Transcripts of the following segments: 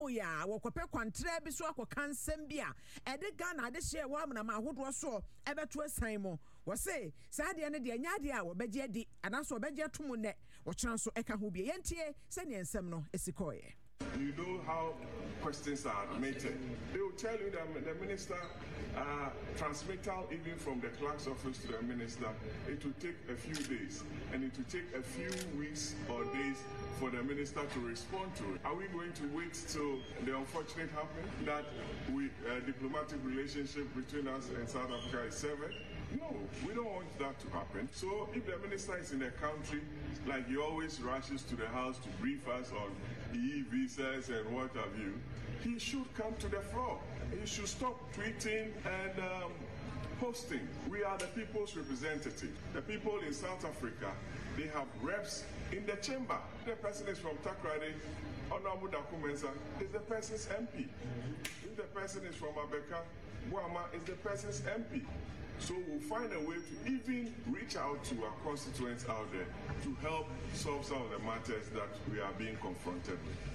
ya wokope kwantre bi so akoka nsem bi a ede Ghana de hye wa amna ma ahodo so ebeto asan mo wo se saa de ne de nya de a wo beje di anaso wo beje to mu ne wo kyran so eka ho bi yentie se ne nsem no esikoye. You know how questions are admitted. They will tell you that the minister, transmittal even from the clerk's office to the minister, it will take a few days and it will take a few weeks or days for the minister to respond to it. Are we going to wait till the unfortunate happens that diplomatic relationship between us and South Africa is severed? No, we don't want that to happen. So if the minister is in the country, like he always rushes to the house to brief us on visas and what have you, he should come to the floor. He should stop tweeting and posting. We are the people's representative. The people in South Africa, they have reps in the chamber. The person is from Takrady, Honorable Daku Mensah is the person's MP. If the person is from Abeka, Boama is the person's MP. So we'll find a way to even reach out to our constituents out there to help solve some of the matters that we are being confronted with.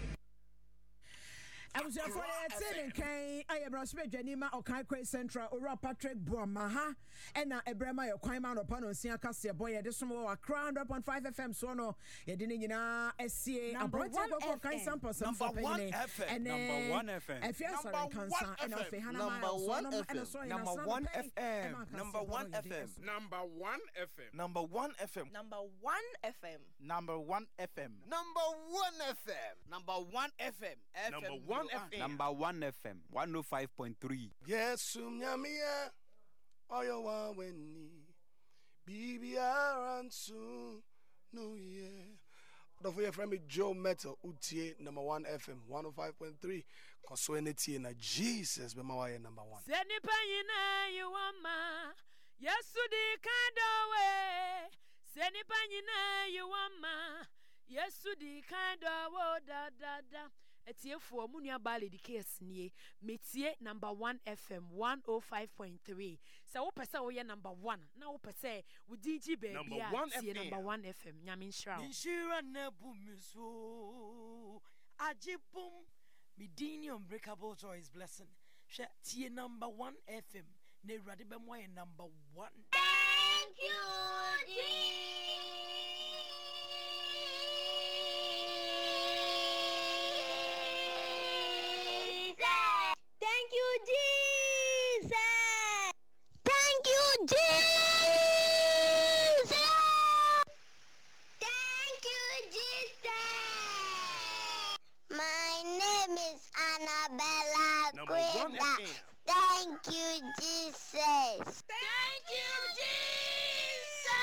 I was for a Kane, I am Rosme Janima or Kai Central or Patrick Boamaha and Ebrema, your Quaiman upon Siacasia boy, a decimal or crowned up on 5 FM sono, a dinner SCA, a bright sample, number 1 FM, and number 1 FM, a fierce cancer, and a Fehana, number 1 FM, number 1 FM, number 1 FM, number 1 FM, number 1 FM, number 1 FM, number 1 FM, number 1 FM, number 1 FM, number 1 FM, number 1 FM, 105.3. Yes, Sunyamia, Oyo Waweni, BBR and soon, no, yeah. Don't forget from me, Joe Metal, UTA, number 1 FM, 105.3. Consuenity in Jesus, be my number 1. Send it panyina, you want ma. Yes, to the kind of way. Send it panyina, you want ma. Yes, to the kind of way, da. Etie for Munia Bali the case near Metie number 1 FM 105.3. So pesa we number 1. Now pesa we DG baby number 1 FM. Number 1 FM. Nyamin Shroud. Inshira nebu miso. Ajibum. Midini unbreakable joy is blessing. She tie number 1 FM. Ne radibe moye number 1. Thank you, Jesus. Thank you, Jesus. Thank you, Jesus. Thank you, Jesus. My name is Annabella Quenda. Thank you, Jesus. Thank you, Jesus.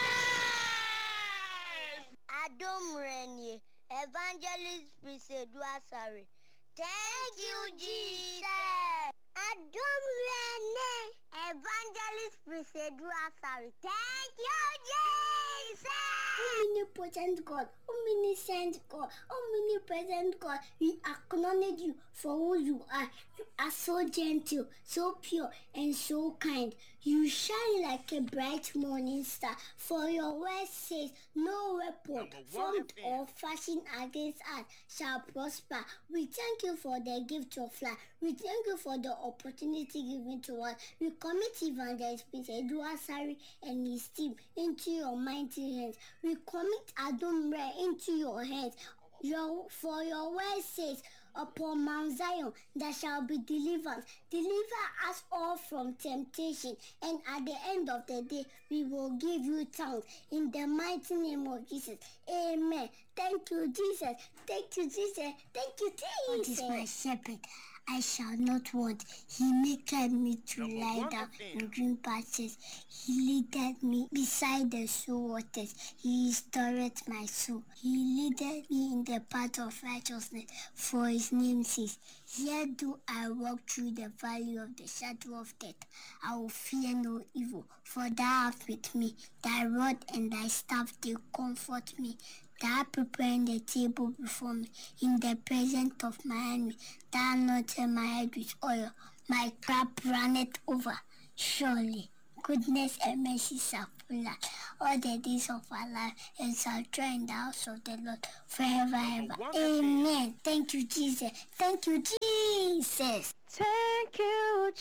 Adam Renier, Evangelist Prisedua Sari. Thank you, Jesus. Adam Rene, Evangelist Prisedua Sari. Thank you, Jesus. Omnipotent God, omniscient God, omnipresent God, we acknowledge you for who you are. You are so gentle, so pure, and so kind. You shine like a bright morning star. For your word says, no weapon formed or fashioned against us shall prosper. We thank you for the gift of life. We thank you for the opportunity given to us. We commit Evangelist Prisedua Sari and his team into your mighty hands. We commit Adumre into your hands. For your word says, upon Mount Zion there shall be deliverance. Deliver us all from temptation, and at the end of the day we will give you thanks. In the mighty name of Jesus, amen. Thank you, Jesus. Thank you, Jesus. Thank you, Jesus. God is my shepherd, I shall not want. He maketh me to lie down in green pastures. He leadeth me beside the still waters. He restoreth my soul. He leadeth me in the path of righteousness for his name's sake. Yet do I walk through the valley of the shadow of death, I will fear no evil, for thou art with me. Thy rod and thy staff, they comfort me. Thou preparing the table before me in the presence of my enemy. Thou anointest my head with oil. My cup runneth over. Surely goodness and mercy shall all the days of our life, and shall joy in the house of the Lord forever and ever. Amen. Thank you, Jesus. Thank you, Jesus. Thank you,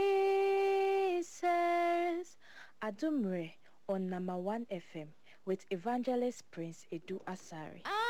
Jesus. Adumre on number 1 FM with Evangelist Prince Edu Asari.